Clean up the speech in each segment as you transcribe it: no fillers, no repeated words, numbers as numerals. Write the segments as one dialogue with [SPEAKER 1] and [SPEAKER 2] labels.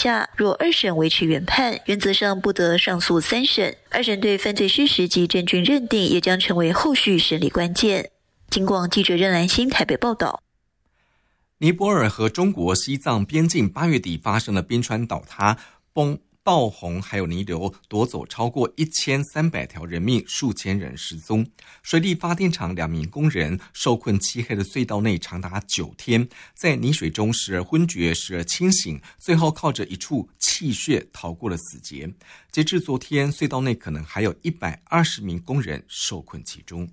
[SPEAKER 1] 下，若二审维持原判，原则上不得上诉3审。二审对犯罪事实及证据认定也将成为后续审理关键。警广记者任兰心台北报道。
[SPEAKER 2] 尼泊尔和中国西藏边境8月底发生了冰川倒塌、暴洪还有泥流，夺走超过1300条人命，数千人失踪。水力发电厂2名工人受困漆黑的隧道内长达9天，在泥水中时而昏厥，时而清醒，最后靠着一处气穴逃过了死劫。截至昨天，隧道内可能还有120名工人受困其中。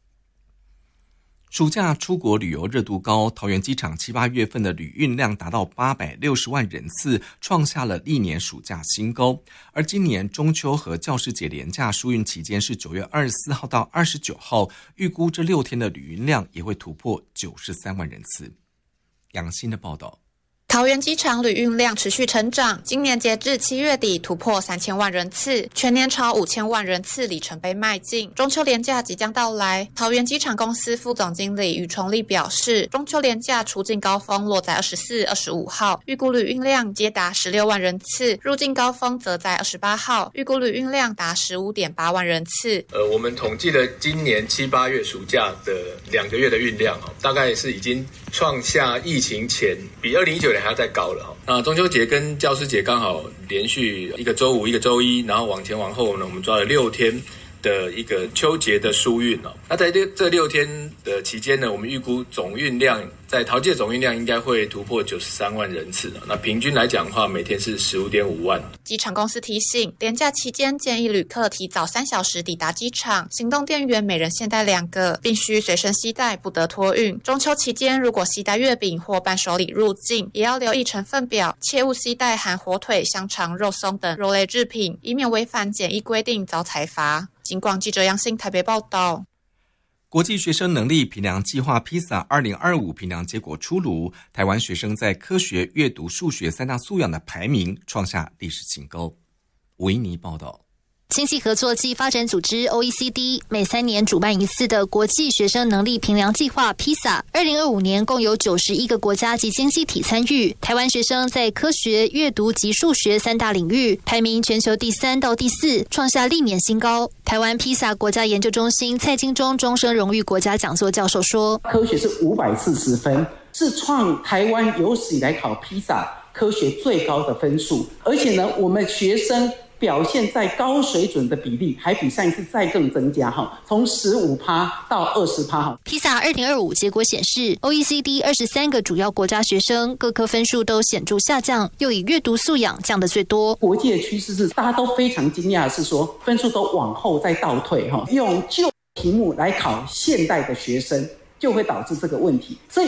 [SPEAKER 2] 暑假出国旅游热度高，桃园机场7、8月份的旅运量达到860万人次，创下了历年暑假新高。而今年中秋和教师节连假疏运期间是9月24号到29号，预估这6天的旅运量也会突破93万人次。杨欣的报道。
[SPEAKER 3] 桃园机场旅运量持续成长，今年截至7月底突破3000万人次，全年朝5000万人次里程碑迈进。中秋连假即将到来，桃园机场公司副总经理于崇立表示，中秋连假出境高峰落在24、25号，预估旅运量皆达16万人次，入境高峰则在28号，预估旅运量达15.8万人次。
[SPEAKER 4] 我们统计了今年7、8月暑假的2个月的运量，大概是已经创下疫情前比2019年还要再高了。那中秋节跟教师节刚好连续一个周五一个周一，然后往前往后呢，我们抓了6天的一个秋节的疏运。那在这6天的期间呢，我们预估总运量在桃机的总运量应该会突破93万人次。那平均来讲的话，每天是15.5万。
[SPEAKER 3] 机场公司提醒，连假期间建议旅客提早3小时抵达机场，行动电源每人限带2个，并需随身携带，不得托运。中秋期间如果携带月饼或伴手礼入境，也要留意成分表，切勿携带含火腿、香肠、肉松等肉类制品，以免违反检疫规定遭裁罚。警广记者杨欣台北报道。
[SPEAKER 2] 国际学生能力评量计划 PISA 2025评量结果出炉，台湾学生在科学、阅读、数学3大素养的排名创下历史新高。维尼报道。
[SPEAKER 5] 经济合作暨发展组织 OECD 每3年主办一次的国际学生能力评量计划 PISA 2025年共有91个国家及经济体参与，台湾学生在科学、阅读及数学3大领域排名全球第3到第4，创下历年新高。台湾 PISA 国家研究中心蔡金忠终身荣誉国家讲座教授说，
[SPEAKER 6] 科学是540分，是创台湾有史以来考 PISA 科学最高的分数，而且呢，我们学生表现在高水准的比例还比上一次再更增加，从15%到20%。
[SPEAKER 5] PISA 2025结果显示 ，OECD 23个主要国家学生各科分数都显著下降，又以阅读素养降得最多。
[SPEAKER 6] 国际的趋势是大家都非常惊讶的是说，分数都往后再倒退，用旧题目来考现代的学生，就会导致这个问题。所以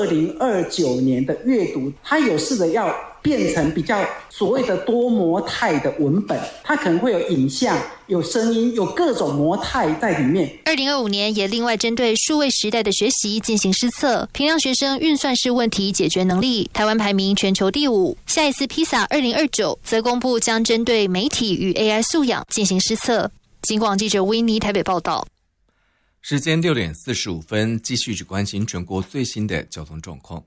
[SPEAKER 6] 2029年的阅读，它有试着要变成比较所谓的多模态的文本，它可能会有影像、有声音、有各种模态在里面。
[SPEAKER 5] 2025年也另外针对数位时代的学习进行施测，评量学生运算式问题解决能力，台湾排名全球第5。下一次 PISA 2029则公布将针对媒体与 AI 素养进行施测。警广记者维尼台北报道。
[SPEAKER 2] 时间6点45分，继续去关心全国最新的交通状况。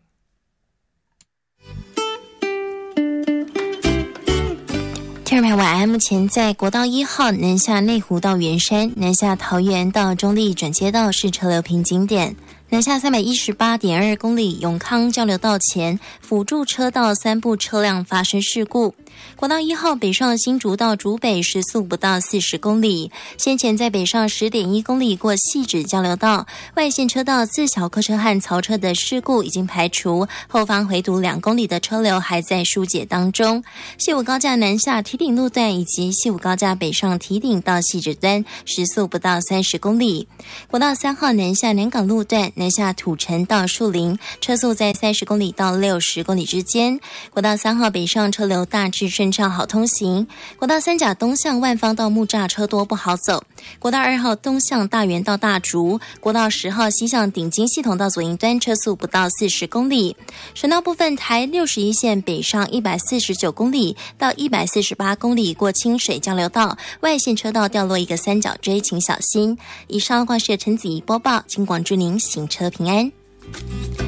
[SPEAKER 7] 听众朋友晚安，目前在国道1号南下内湖到圆山，南下桃园到中坜转接道是车流瓶颈点。南下318.2公里永康交流道前辅助车道3部车辆发生事故。国道1号北上新竹到竹北时速不到40公里，先前在北上10.1公里过汐止交流道外线车道自小客车和槽车的事故已经排除，后方回堵2公里的车流还在疏解当中。西武高架南下堤顶路段以及西武高架北上堤顶到汐止端时速不到30公里。国道3号南下南港路段南下土城到树林，车速在30公里到60公里之间。国道3号北上车流大致顺畅好通行。国道3甲东向万芳到木栅车多不好走。国道2号东向大园到大竹，国道10号西向顶金系统到左营端车速不到40公里。省道部分台61线北上149公里到148公里过清水交流道外线车道掉落一个三角锥，请小心。以上挂是陈子怡播报，请广祝您行车平安。